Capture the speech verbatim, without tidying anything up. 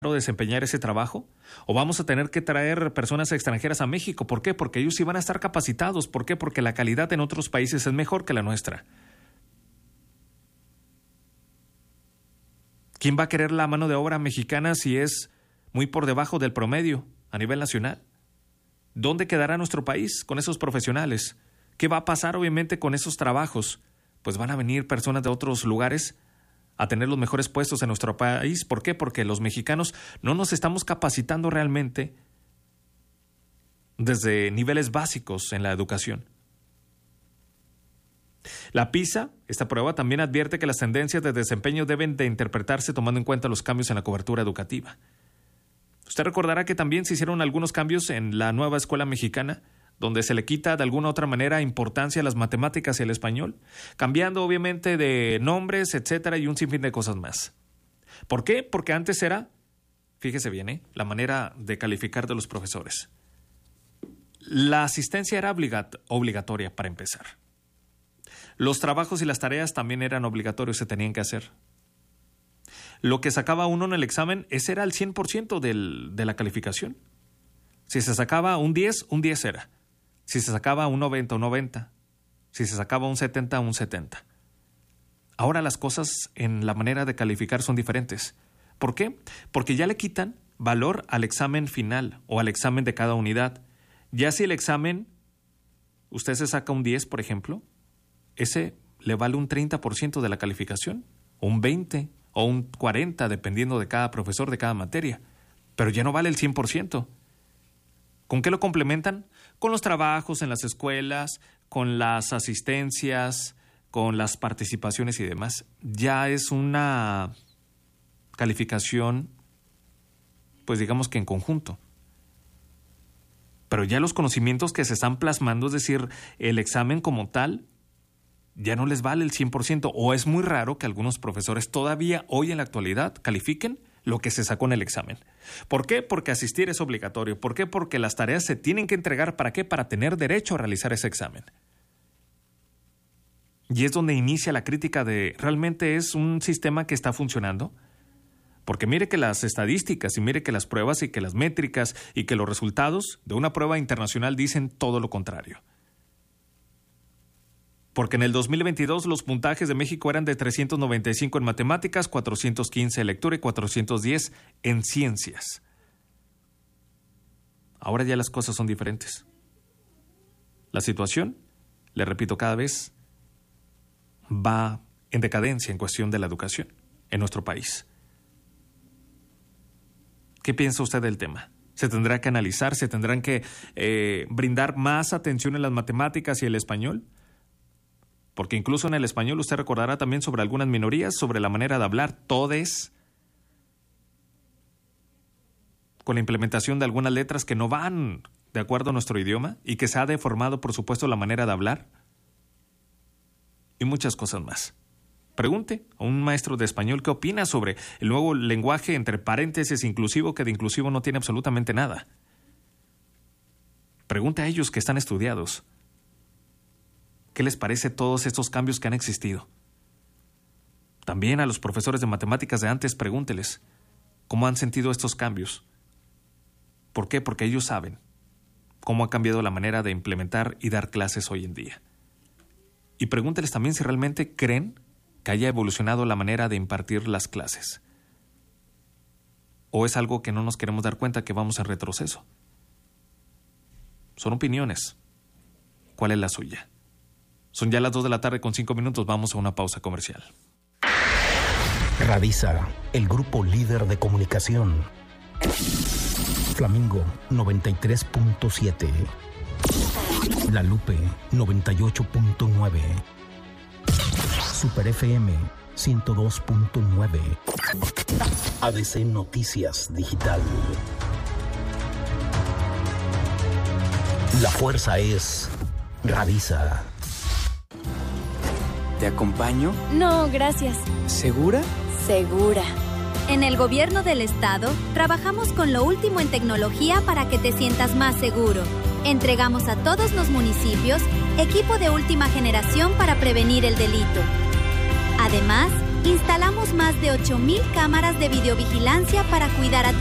desempeñar ese trabajo? ¿O vamos a tener que traer personas extranjeras a México? ¿Por qué? Porque ellos sí van a estar capacitados. ¿Por qué? Porque la calidad en otros países es mejor que la nuestra. ¿Quién va a querer la mano de obra mexicana si es muy por debajo del promedio a nivel nacional? ¿Dónde quedará nuestro país con esos profesionales? ¿Qué va a pasar obviamente con esos trabajos? Pues van a venir personas de otros lugares a tener los mejores puestos en nuestro país. ¿Por qué? Porque los mexicanos no nos estamos capacitando realmente desde niveles básicos en la educación. La PISA, esta prueba, también advierte que las tendencias de desempeño deben de interpretarse tomando en cuenta los cambios en la cobertura educativa. Usted recordará que también se hicieron algunos cambios en la nueva escuela mexicana, donde se le quita de alguna u otra manera importancia a las matemáticas y al español, cambiando obviamente de nombres, etcétera, y un sinfín de cosas más. ¿Por qué? Porque antes era, fíjese bien, ¿eh? la manera de calificar de los profesores. La asistencia era obligat- obligatoria para empezar. Los trabajos y las tareas también eran obligatorios, se tenían que hacer. Lo que sacaba uno en el examen, ese era el cien por ciento del, de la calificación. Si se sacaba un diez, un diez era. Si se sacaba un noventa, un noventa. Si se sacaba un setenta, un setenta. Ahora las cosas en la manera de calificar son diferentes. ¿Por qué? Porque ya le quitan valor al examen final o al examen de cada unidad. Ya si el examen, usted se saca un diez, por ejemplo, ese le vale un treinta por ciento de la calificación, un veinte por ciento o un cuarenta por ciento, dependiendo de cada profesor, de cada materia. Pero ya no vale el cien por ciento. ¿Con qué lo complementan? Con los trabajos en las escuelas, con las asistencias, con las participaciones y demás. Ya es una calificación, pues digamos que en conjunto. Pero ya los conocimientos que se están plasmando, es decir, el examen como tal, ya no les vale el cien por ciento. O es muy raro que algunos profesores todavía hoy en la actualidad califiquen lo que se sacó en el examen. ¿Por qué? Porque asistir es obligatorio. ¿Por qué? Porque las tareas se tienen que entregar. ¿Para qué? Para tener derecho a realizar ese examen. Y es donde inicia la crítica de, ¿realmente es un sistema que está funcionando? Porque mire que las estadísticas y mire que las pruebas y que las métricas y que los resultados de una prueba internacional dicen todo lo contrario. Porque en el dos mil veintidós los puntajes de México eran de trescientos noventa y cinco en matemáticas, cuatrocientos quince en lectura y cuatrocientos diez en ciencias. Ahora ya las cosas son diferentes. La situación, le repito cada vez, va en decadencia en cuestión de la educación en nuestro país. ¿Qué piensa usted del tema? ¿Se tendrá que analizar? ¿Se tendrán que eh, brindar más atención en las matemáticas y el español? Porque incluso en el español usted recordará también sobre algunas minorías, sobre la manera de hablar, todes, con la implementación de algunas letras que no van de acuerdo a nuestro idioma y que se ha deformado, por supuesto, la manera de hablar y muchas cosas más. Pregunte a un maestro de español qué opina sobre el nuevo lenguaje entre paréntesis inclusivo, que de inclusivo no tiene absolutamente nada. Pregunte a ellos que están estudiados. ¿Qué les parece todos estos cambios que han existido? También a los profesores de matemáticas de antes, pregúnteles cómo han sentido estos cambios. ¿Por qué? Porque ellos saben cómo ha cambiado la manera de implementar y dar clases hoy en día. Y pregúnteles también si realmente creen que haya evolucionado la manera de impartir las clases. ¿O es algo que no nos queremos dar cuenta que vamos en retroceso? Son opiniones. ¿Cuál es la suya? Son ya las dos de la tarde con cinco minutos. Vamos a una pausa comercial. Radisa, el grupo líder de comunicación. Flamingo noventa y tres punto siete. La Lupe noventa y ocho punto nueve. Super F M ciento dos punto nueve. A D C Noticias Digital. La fuerza es Radisa. ¿Te acompaño? No, gracias. ¿Segura? Segura. En el gobierno del estado, trabajamos con lo último en tecnología para que te sientas más seguro. Entregamos a todos los municipios equipo de última generación para prevenir el delito. Además, instalamos más de ocho mil cámaras de videovigilancia para cuidar a tu